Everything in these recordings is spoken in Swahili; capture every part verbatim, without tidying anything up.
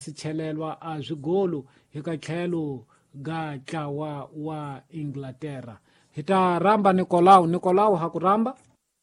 sichelelwa a zwigolu hi ka tlhelo ga ntlawa wa Inglaterra. Hi ta ramba Nicolau. Nicolau ha ku ramba?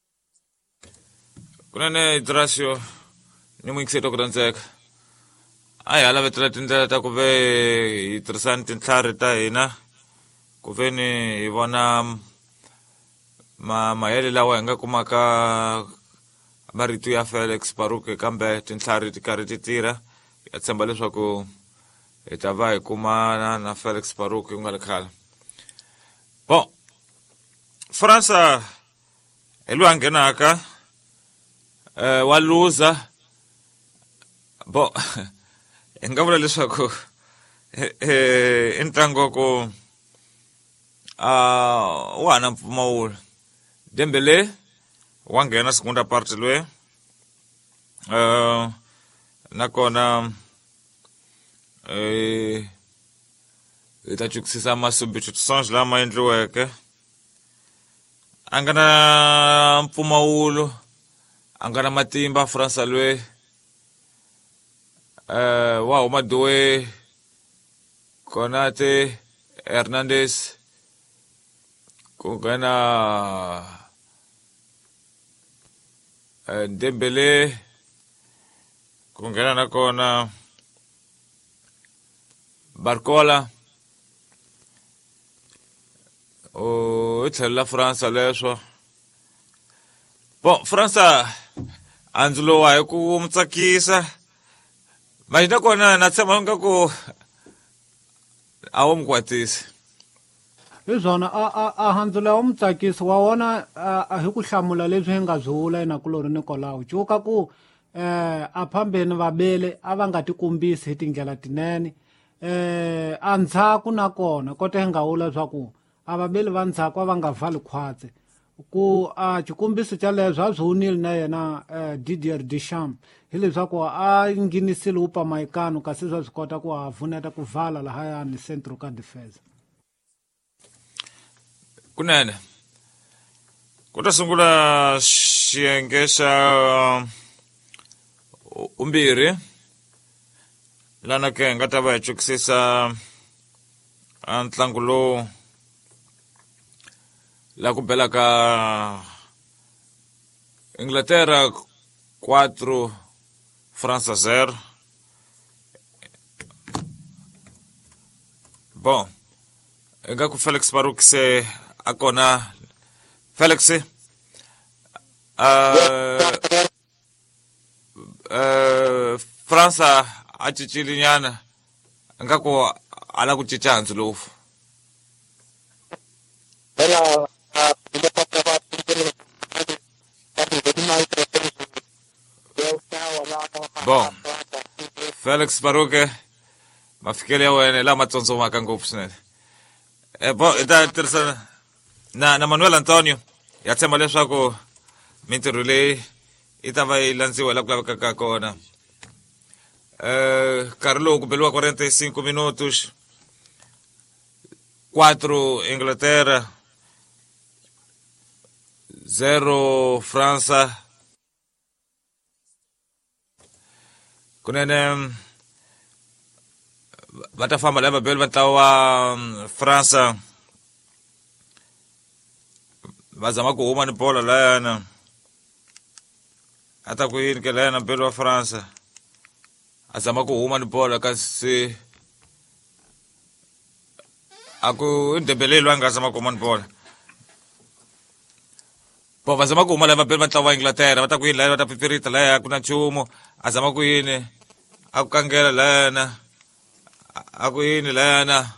Kunene Idrasio ni mwingiseto kurandzeka. Ai hala vetela tindlela ta ku ve hi tirhisana tintlhari ta hina ku ve ni hi vona ma mahele lawa hi nga kumaka marito ya Felix Baruch kambe tintlhari ti karhi ti tirha. Ya tshemba leswaku hi ta va hi kumana na Felix Baruch ku nga le khale. Bon, Fransa hi loyi a nghenaka eh wa loser. Bo hi nga vula leswaku eh i ntlangu ku a wa na mpfumawulo. Dembele wa nghena segunda parte loyi eh nakona eh hi ta chukisisa masubstitutions lama endliweke a nga na mpfumawulo a nga na matimba Fransa loyi eh wa huma Doué, Konate, Hernandez ku nghena eh, Dembele ku nghena nakona Barcola o tlhelo la Fransa leswo. Bon, Fransa andzilo wa hi ku mutsakisa manje nakona na tshemba nga ku a wo mkwatisi. Hi zona a a a handzula wa mutsakisi wa wona a hi ku hlamula leswi hi nga byi vula ina kulori Nicolau cuka ku eh a phambeni vabele a va nga tikumbisi hi tindlela tinene eh a ndzhaku nakona kota hi nga vula swaku a vabele va ndzhaku va nga vhali khwatse ku a xikombiso xa leswo a byi wunile na yena Didier Deschamps hi leswaku a nghenisile upamaikano kasi swa swi kota ku a vuneta ku vala lahayani centro ka defense. Kunene ku ta sungula xiyenge xa umbirhi lana ke nga ta va hi chukisisa a ntlangu lowu la ku belaka Inglaterra quattro Franza zero. Bon, nga ku Felix Baruch se akona Felix uh, uh, Fransa a cicili nyana nga ku ala ku cica hansi lowu. Bon, Felix Baruch mafikele ya wena la matsontsomaka ngopfu swinene. Eh bo ita tirhisana na na Manuel Antonio ya tshemba leswaku mintirho leyi yi ta va yi landziwa la ku lavekaka kona. Eh Carlo ku beliwa quarenta e cinco minutos quattro Inglaterra zero Fransa. Kunene vata famba lava bel vatawa Fransa vazama ku huma ni bola layana ata ku yini ke layana bel wa Fransa azama ku huma ni bola kasi aku Dembele lo anga zama ku huma ni bola po vazama ku huma lava bel vatawa Inglaterra vata ku yini layana vata pipirita laya kuna chumo azama ku yini akukangela layana aku yini layana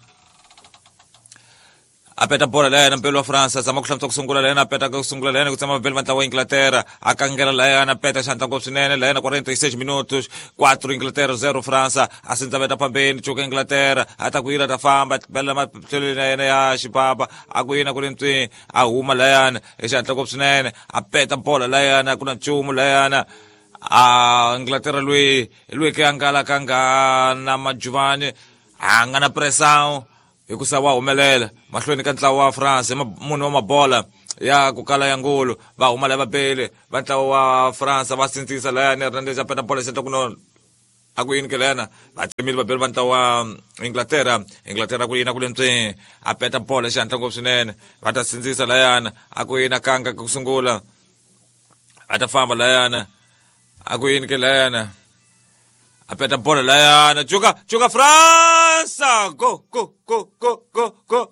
apeta bola layana mpelo wa Fransa zama kuhlamtsa kusungula layana apeta kusungula layana kutsama mpelo vanta wa Inglaterra akangela layana apeta xanta ngopfu swinene layana quarenta e seis minutos quattro Inglaterra zero Fransa asindza veta pambeni cuka Inglaterra ata ku yira ta famba bela matlhelweni ya yena ya xipapa aku yina ku ri ntwini a huma layana hi xantla ngopfu swinene apeta bola layana kuna nchumu layana a Inglaterra lui lui ke angala kanga na majuvani anga na pressão hikusa wa humelela mahlweni ka ntlawa wa France munhu wa mabola ya ku kala ya ngolo va huma lava pele va ntlawa wa France va sindzisa layani Hernandez apeta bola seta kuno a ku yini ke lena va tsemile vabeli va ntlawa wa Inglaterra Inglaterra ku yina ku le ntsweni a peta bolo xihatla ngopfu swinene va ta sindzisa layana a ku yina kanga ku sungula a ta famba layana a ku yini ke layana a peta bolo layana juga juga France go go go go go go